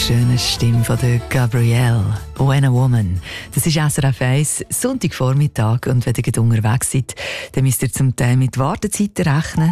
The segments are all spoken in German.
wunderschönen Stimme von der Gabrielle, «When a Woman». Das ist SRF 1, Sonntagvormittag. Und wenn ihr unterwegs seid, dann müsst ihr zum Teil mit Wartezeiten rechnen.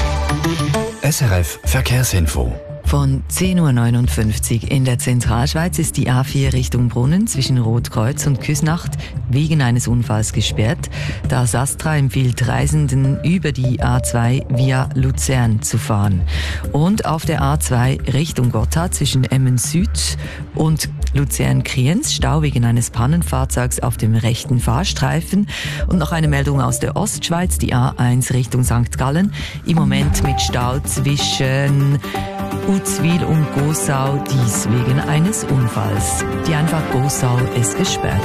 SRF Verkehrsinfo. Von 10.59 Uhr in der Zentralschweiz ist die A4 Richtung Brunnen zwischen Rotkreuz und Küsnacht wegen eines Unfalls gesperrt. Das Astra empfiehlt Reisenden über die A2 via Luzern zu fahren. Und auf der A2 Richtung Gotthard zwischen Emmen Süd und Luzern-Kriens Stau wegen eines Pannenfahrzeugs auf dem rechten Fahrstreifen. Und noch eine Meldung aus der Ostschweiz, die A1 Richtung St. Gallen. Im Moment mit Stau zwischen Uzwil und Gossau, dies wegen eines Unfalls. Die Einfahrt Gossau ist gesperrt.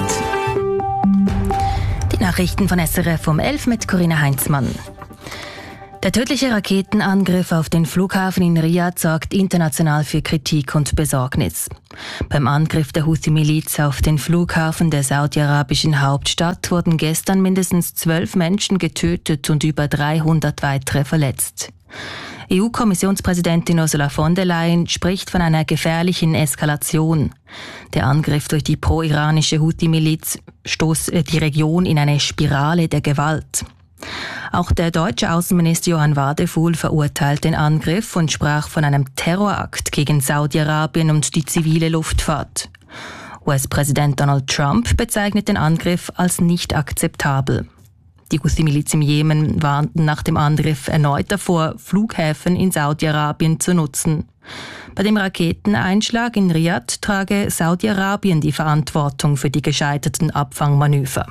Die Nachrichten von SRF um 11 mit Corinna Heinzmann. Der tödliche Raketenangriff auf den Flughafen in Riyadh sorgt international für Kritik und Besorgnis. Beim Angriff der Houthi-Miliz auf den Flughafen der saudi-arabischen Hauptstadt wurden gestern mindestens 12 Menschen getötet und über 300 weitere verletzt. EU-Kommissionspräsidentin Ursula von der Leyen spricht von einer gefährlichen Eskalation. Der Angriff durch die pro-iranische Houthi-Miliz stoßt die Region in eine Spirale der Gewalt. Auch der deutsche Außenminister Johann Wadefuhl verurteilt den Angriff und sprach von einem Terrorakt gegen Saudi-Arabien und die zivile Luftfahrt. US-Präsident Donald Trump bezeichnet den Angriff als nicht akzeptabel. Die Houthi-Miliz im Jemen warnten nach dem Angriff erneut davor, Flughäfen in Saudi-Arabien zu nutzen. Bei dem Raketeneinschlag in Riyadh trage Saudi-Arabien die Verantwortung für die gescheiterten Abfangmanöver.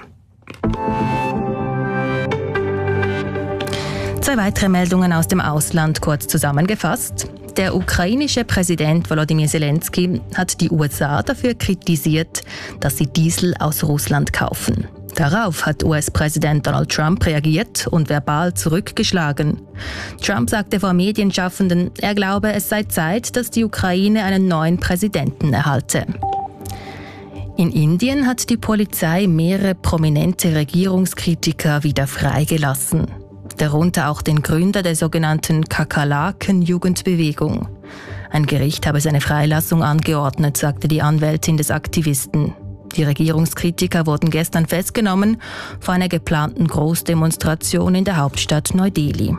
Zwei weitere Meldungen aus dem Ausland kurz zusammengefasst. Der ukrainische Präsident Volodymyr Zelensky hat die USA dafür kritisiert, dass sie Diesel aus Russland kaufen. Darauf hat US-Präsident Donald Trump reagiert und verbal zurückgeschlagen. Trump sagte vor Medienschaffenden, er glaube, es sei Zeit, dass die Ukraine einen neuen Präsidenten erhalte. In Indien hat die Polizei mehrere prominente Regierungskritiker wieder freigelassen. Darunter auch den Gründer der sogenannten Kakerlaken-Jugendbewegung. Ein Gericht habe seine Freilassung angeordnet, sagte die Anwältin des Aktivisten. Die Regierungskritiker wurden gestern festgenommen vor einer geplanten Großdemonstration in der Hauptstadt Neu-Delhi.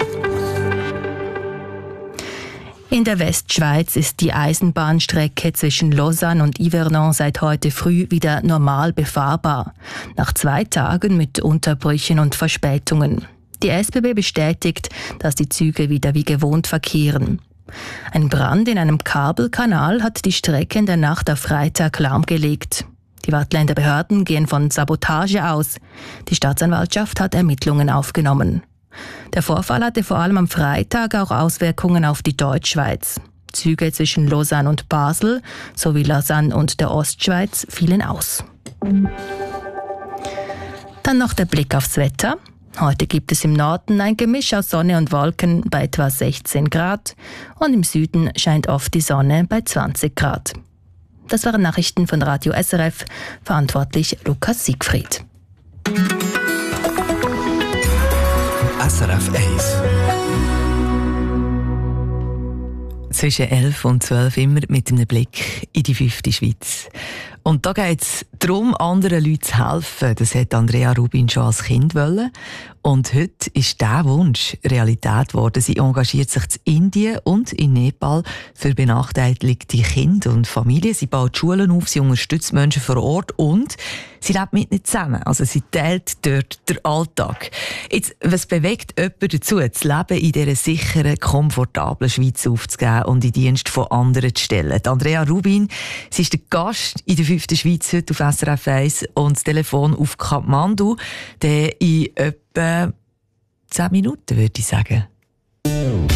In der Westschweiz ist die Eisenbahnstrecke zwischen Lausanne und Yvernon seit heute früh wieder normal befahrbar. Nach 2 Tagen mit Unterbrüchen und Verspätungen. Die SBB bestätigt, dass die Züge wieder wie gewohnt verkehren. Ein Brand in einem Kabelkanal hat die Strecke in der Nacht auf Freitag lahmgelegt. Die Waadtländer Behörden gehen von Sabotage aus. Die Staatsanwaltschaft hat Ermittlungen aufgenommen. Der Vorfall hatte vor allem am Freitag auch Auswirkungen auf die Deutschschweiz. Züge zwischen Lausanne und Basel sowie Lausanne und der Ostschweiz fielen aus. Dann noch der Blick aufs Wetter. Heute gibt es im Norden ein Gemisch aus Sonne und Wolken bei etwa 16 Grad und im Süden scheint oft die Sonne bei 20 Grad. Das waren Nachrichten von Radio SRF, verantwortlich Lukas Siegfried. SRF 1. Zwischen 11 und 12 immer mit einem Blick in die 5. Schweiz. Und da geht es darum, anderen Leuten zu helfen. Das hat Andrea Rubin schon als Kind wollen. Und heute ist dieser Wunsch Realität geworden. Sie engagiert sich in Indien und in Nepal für benachteiligte Kinder und Familien. Sie baut Schulen auf, sie unterstützt Menschen vor Ort und sie lebt mit ihnen zusammen. Also sie teilt dort den Alltag. Jetzt, was bewegt jemanden dazu, das Leben in dieser sicheren, komfortablen Schweiz aufzugeben und in Dienst von anderen zu stellen? Die Andrea Rubin, sie ist der Gast in der 5. Schweiz heute auf SRF 1 und das Telefon auf Kathmandu, der in etwa 10 Minuten, würde ich sagen.